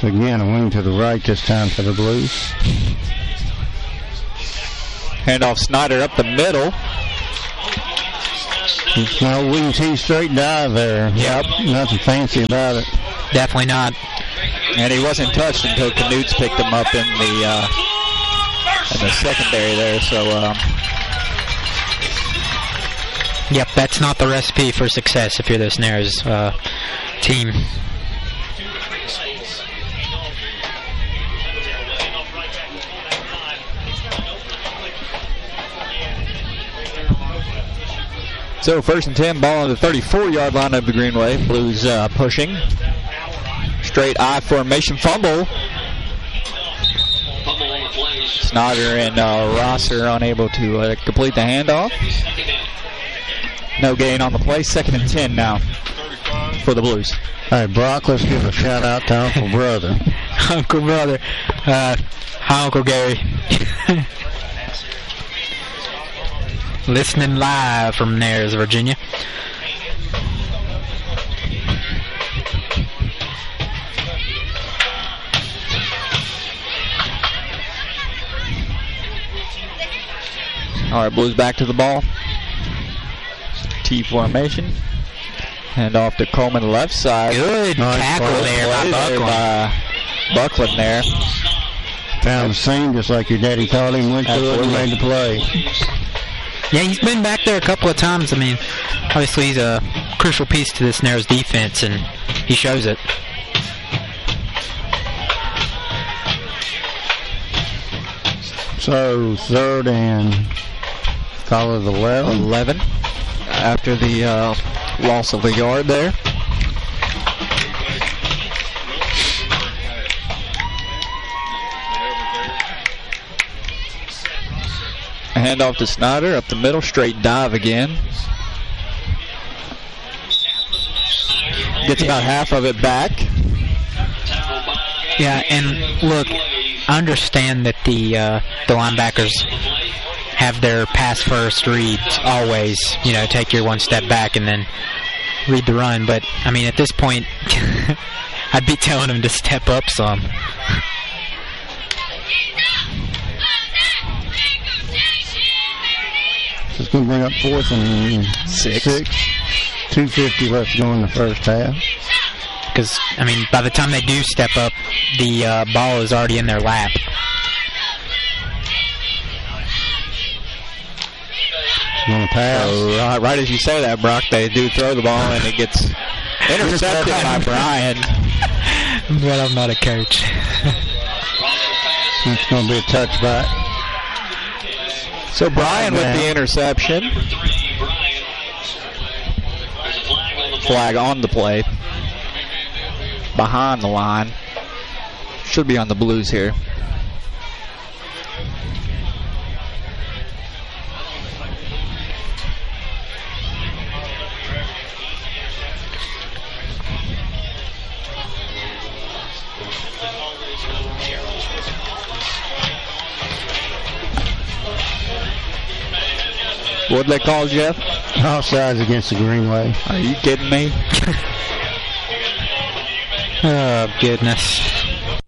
Again, a wing to the right this time for the Blues. Handoff Snyder up the middle. It's no wing T straight dive there. Yep. Nothing fancy about it. Definitely not. And he wasn't touched until Knuts picked him up in the secondary there. So, yep, that's not the recipe for success if you're the Snares team. So 1st and 10, ball on the 34-yard line of the Greenway. Blues pushing. Straight I formation fumble. Snyder and Rosser unable to complete the handoff. No gain on the play. 2nd and 10 now for the Blues. All right, Brock, let's give a shout-out to Uncle Brother. Uncle Brother. Hi, Uncle Gary. Listening live from Nares, Virginia. All right, Blues back to the ball. T formation. Hand off to Coleman left side. Good tackle there by Buckland there. Found the seam just like your daddy taught him. Went to it and made the play. Yeah, he's been back there a couple of times. I mean, obviously he's a crucial piece to this Nares defense, and he shows it. So 3rd and call it 11 after the loss of a yard there. Handoff to Snyder up the middle, straight dive again. Gets about half of it back. Yeah, and look, I understand that the linebackers have their pass first reads always. You know, take your one step back and then read the run. But I mean, at this point, I'd be telling them to step up some. It's going to bring up 4th and 6. 2:50 left to go in the first half. Because, I mean, by the time they do step up, the ball is already in their lap. On the pass. So, right as you say that, Brock, they do throw the ball and it gets intercepted by Brian. But I'm not a coach. It's going to be a touchback. So Brian with the interception. Flag on the play. Behind the line. Should be on the Blues here. What'd they call, Jeff? Offsides against the Greenway. Are you kidding me? Oh, goodness.